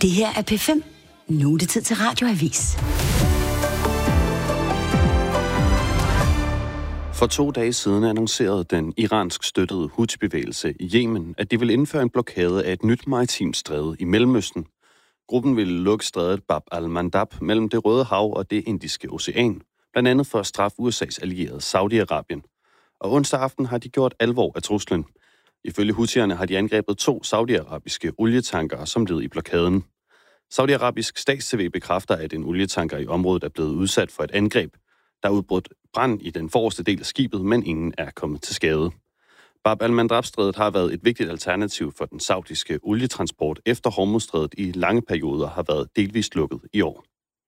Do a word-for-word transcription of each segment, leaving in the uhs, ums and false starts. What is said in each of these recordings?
Det her er P fem. Nu er det tid til Radioavis. For to dage siden annoncerede den iransk støttede Houthi-bevægelse i Yemen, at de vil indføre en blokade af et nyt maritimt stræde i Mellemøsten. Gruppen ville lukke strædet Bab al-Mandab mellem det Røde Hav og det Indiske Ocean, blandt andet for at straffe U S A's allierede Saudi-Arabien. Og onsdag aften har de gjort alvor af truslen. Ifølge Houthierne har de angrebet to saudiarabiske olietankere som led i blokaden. Saudi-Arabisk stats-T V bekræfter, at en olietanker i området er blevet udsat for et angreb. Der er udbrudt brand i den forreste del af skibet, men ingen er kommet til skade. Bab al-Mandab-strædet har været et vigtigt alternativ for den saudiske olietransport, efter Hormuzstrædet i lange perioder har været delvist lukket i år.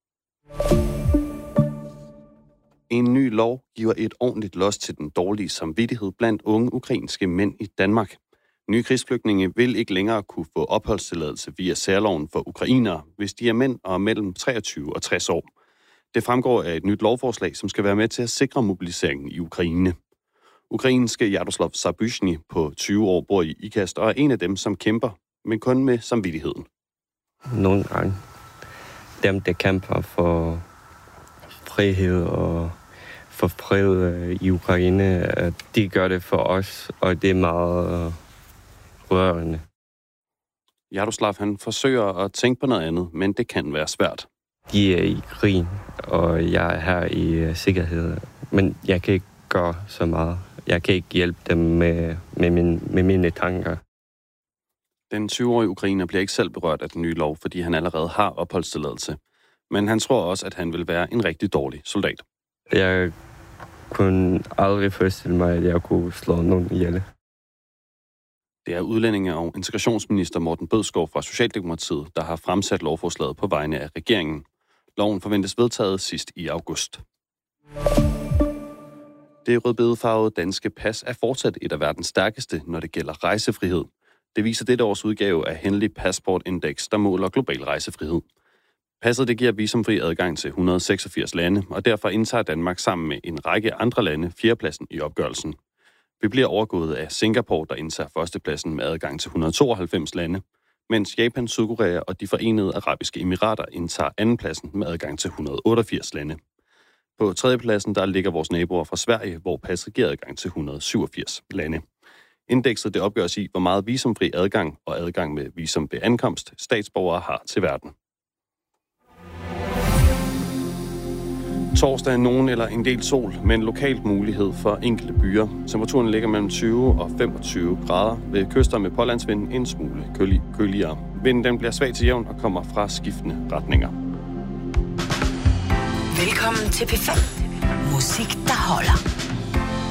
En ny lov giver et ordentligt los til den dårlige samvittighed blandt unge ukrainske mænd i Danmark. Nye krigsflygtninge vil ikke længere kunne få opholdstilladelse via særloven for ukrainere, hvis de er mænd og mellem treogtyve og tres år. Det fremgår af et nyt lovforslag, som skal være med til at sikre mobiliseringen i Ukraine. Ukrainske Jaroslav Zabushny på tyve år bor i Ikast og er en af dem, som kæmper, men kun med samvittigheden. Nogle gange dem, der kæmper for frihed og for fred i Ukraine, de gør det for os, og det er meget rørende. Jaroslav, han forsøger at tænke på noget andet, men det kan være svært. De er i krig, og jeg er her i sikkerhed, men jeg kan ikke gøre så meget. Jeg kan ikke hjælpe dem med, med, min, med mine tanker. Den tyve-årige ukrainer bliver ikke selv berørt af den nye lov, fordi han allerede har opholdstilladelse. Men han tror også, at han vil være en rigtig dårlig soldat. Jeg kunne aldrig forestille mig, at jeg kunne slå nogen ihjel. Det er udlændinge- og integrationsminister Morten Bødskov fra Socialdemokratiet, der har fremsat lovforslaget på vegne af regeringen. Loven forventes vedtaget sidst i august. Det rødbedefarvede danske pas er fortsat et af verdens stærkeste, når det gælder rejsefrihed. Det viser dette års udgave af Henley Passport Index, der måler global rejsefrihed. Passet det giver visumfri adgang til et hundrede og seksogfirs lande, og derfor indtager Danmark sammen med en række andre lande fjerdepladsen i opgørelsen. Vi bliver overgået af Singapore, der indtager førstepladsen med adgang til et hundrede og tooghalvfems lande, mens Japan, Sydkorea og de Forenede Arabiske Emirater indtager andenpladsen med adgang til et hundrede og otteogfirs lande. På tredjepladsen der ligger vores naboer fra Sverige, hvor passet giver adgang til et hundrede og syvogfirs lande. Indekset det opgøres i, hvor meget visumfri adgang og adgang med visum ved ankomst statsborgere har til verden. Torsdag er nogen eller en del sol, men lokalt mulighed for enkelte byer. Temperaturen ligger mellem tyve og femogtyve grader. Ved kyster med pålandsvind en smule kølig, køligere. Vinden den bliver svag til jævn og kommer fra skiftende retninger. Velkommen til P fem. Musik, der holder.